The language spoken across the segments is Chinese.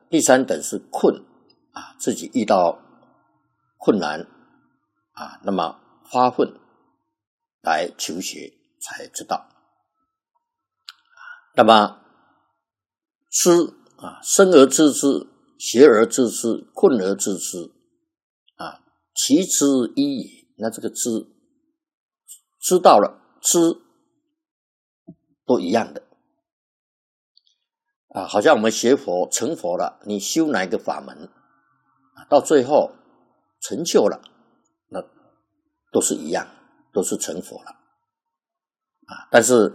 第三等是困自己遇到困难那么发奋来求学才知道。那么知生而知之，学而知之，困而知之其知一也。那这个知道了，知都一样的好像我们学佛成佛了，你修哪一个法门到最后成就了，那都是一样，都是成佛了但是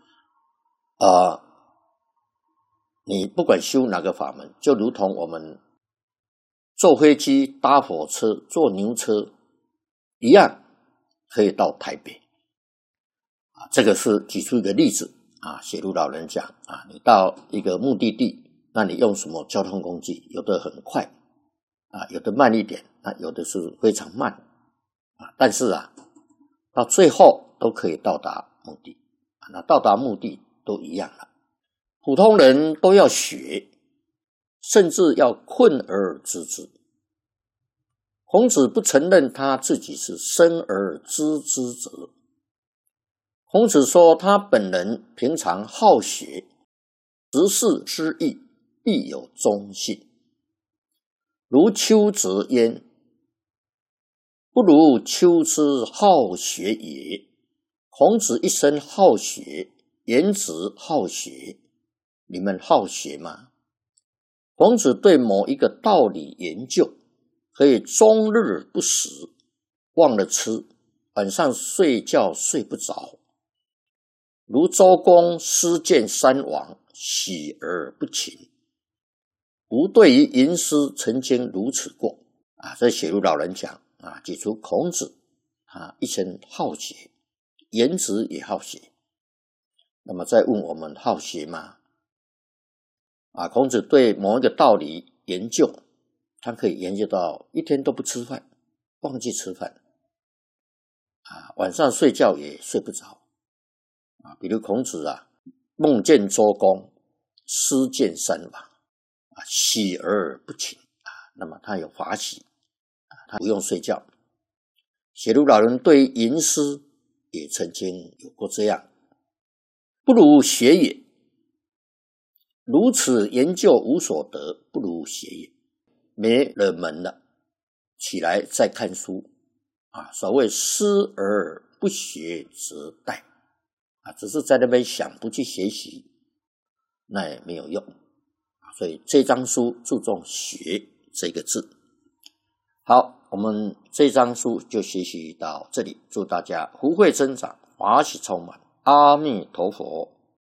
你不管修哪个法门，就如同我们坐飞机、搭火车、坐牛车一样，可以到台北这个是举出一个例子写入老人讲你到一个目的地，那你用什么交通工具？有的很快有的慢一点有的是非常慢但是到最后都可以到达目的那到达目的都一样了。普通人都要学，甚至要困而知之。孔子不承认他自己是生而知之者。孔子说他本人平常好学，执事之意必有忠信。如丘则焉，不如丘之好学也。孔子一生好学，颜值好学，你们好学吗？孔子对某一个道理研究，可以终日不食，忘了吃，晚上睡觉睡不着。如周公诗见三王，喜而不勤。吾对于吟诗曾经如此过这写入老人讲举出孔子一生好学，颜值也好学。那么再问我们好学吗？孔子对某一个道理研究，他可以研究到一天都不吃饭，忘记吃饭晚上睡觉也睡不着比如孔子梦见周公，诗见三王喜而不勤那么他有法喜他不用睡觉。写入老人对吟诗也曾经有过这样，不如学也。如此研究无所得，不如学也。没了门了，起来再看书所谓思而不学则殆只是在那边想，不去学习，那也没有用所以这张书注重学这个字。好，我们这张书就学习到这里，祝大家福慧增长，法喜充满，阿弥陀佛。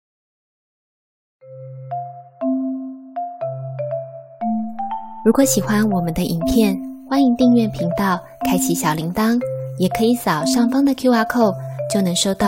如果喜欢我们的影片，欢迎订阅频道，开启小铃铛，也可以扫上方的 QR code，就能收到